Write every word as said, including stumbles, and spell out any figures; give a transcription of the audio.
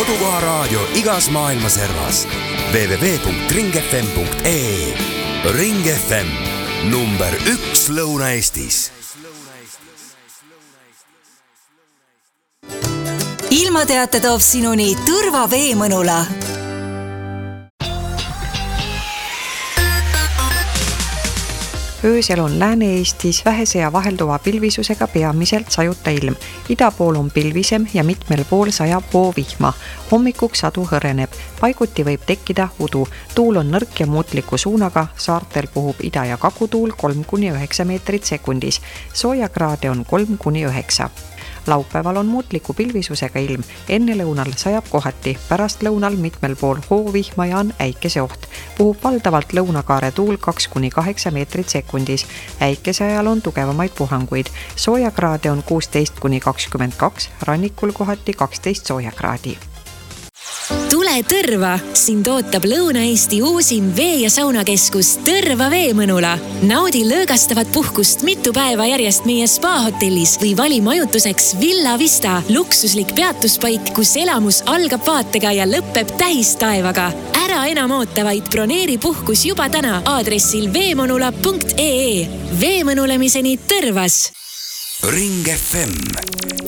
kodukoha raadio igas maailma servas. w w w punkt ring f m punkt e e. Ring F M, number üks Lõuna-Eestis. Ilmateate toob sinuni Tõrva Veemõnula. Öösel on Lääne-Eestis vähese ja vahelduva pilvisusega peamiselt sajuta ilm. Ida pool on pilvisem ja mitmel pool sajab hoovihma. Hommikuks sadu hõreneb. Paiguti võib tekkida udu. Tuul on nõrk ja muutliku suunaga. Saartel puhub ida- ja kakutuul kolm kuni üheksa meetrit sekundis. Soojakraade on kolm kuni üheksa. Laupäeval on muutliku pilvisusega ilm. Enne lõunal sajab kohati, pärast lõunal mitmel pool hoovihma ja on äikese oht. Puhub valdavalt lõunakaare tuul kaks kuni kaheksa meetrit sekundis. Äikese ajal on tugevamaid puhanguid. Soojakraade on kuusteist kuni kakskümmend kaks, rannikul kohati kaksteist soojakraadi. Tule Tõrva! Sind ootab Lõuna-Eesti uusim vee- ja saunakeskus Tõrva Veemõnula. Naudi lõõgastavat puhkust mitu päeva järjest meie spa-hotellis või vali majutuseks Villa Vista, luksuslik peatuspaik, kus elamus algab vaatega ja lõpeb tähistaevaga. Ära enam oota, vaid broneeri puhkus juba täna aadressil veemõnula punkt e e. Veemõnulemiseni Tõrvas! Ring F M